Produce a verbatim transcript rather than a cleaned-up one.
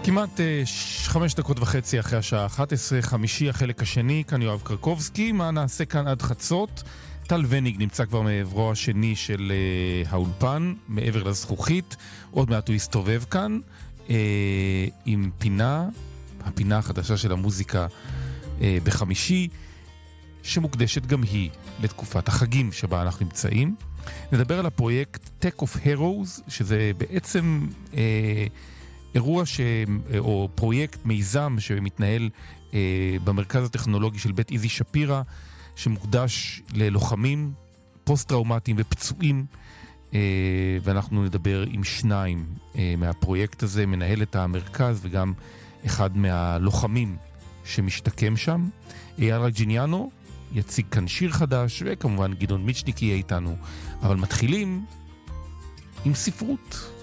כמעט ש... חמש דקות וחצי אחרי השעה אחת עשרה, חמישי, החלק השני, כאן יואב קרקובסקי. מה נעשה כאן עד חצות? טל וניג נמצא כבר מעברו השני של uh, האולפן, מעבר לזכוכית. עוד מעט הוא יסתובב כאן uh, עם פינה, הפינה החדשה של המוזיקה uh, בחמישי, שמוקדשת גם היא לתקופת החגים שבה אנחנו נמצאים. נדבר על הפרויקט Tech of Heroes, שזה בעצם אה, אירוע ש... או פרויקט מיזם שמתנהל אה, במרכז הטכנולוגי של בית איזי שפירא, שמוקדש ללוחמים פוסט-טראומטיים ופצועים, אה, ואנחנו נדבר עם שניים אה, מהפרויקט הזה, מנהלת המרכז וגם אחד מהלוחמים שמשתקם שם. אייל רג'יניאנו יציג כאן שיר חדש, וכמובן גדעון מיצ'ניק יהיה איתנו. אבל מתחילים עם ספרות.